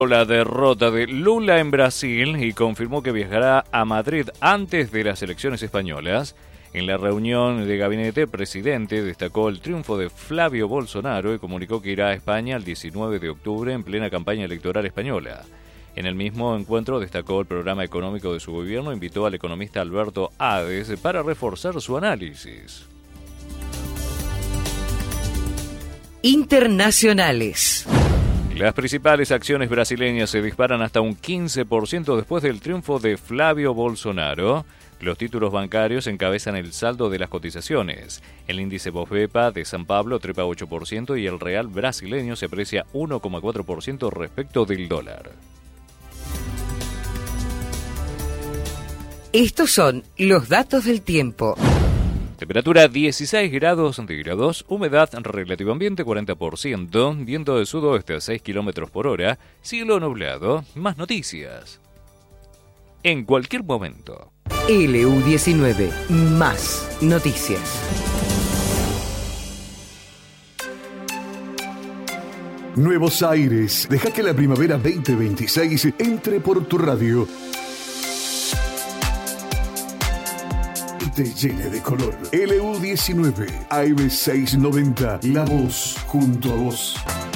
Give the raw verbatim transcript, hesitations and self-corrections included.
La derrota de Lula en Brasil y confirmó que viajará a Madrid antes de las elecciones españolas. En la reunión de gabinete, el presidente destacó el triunfo de Flavio Bolsonaro y comunicó que irá a España el diecinueve de octubre en plena campaña electoral española. En el mismo encuentro destacó el programa económico de su gobierno e invitó al economista Alberto Ades para reforzar su análisis. Internacionales. Las principales acciones brasileñas se disparan hasta un quince por ciento después del triunfo de Flavio Bolsonaro. Los títulos bancarios encabezan el saldo de las cotizaciones. El índice Bovespa de San Pablo trepa ocho por ciento y el real brasileño se aprecia uno coma cuatro por ciento respecto del dólar. Estos son los datos del tiempo. Temperatura dieciséis grados centígrados, humedad relativa ambiente cuarenta por ciento, viento del sudoeste a seis kilómetros por hora, cielo nublado. Más noticias en cualquier momento. L U diecinueve, más noticias. Nuevos Aires, deja que la primavera veinte veintiséis entre por tu radio y te llene de color. L U diecinueve, A M seiscientos noventa, la voz junto a vos.